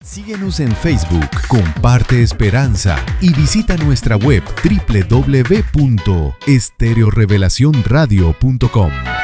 Síguenos en Facebook, comparte esperanza y visita nuestra web www.estereorevelacionradio.com.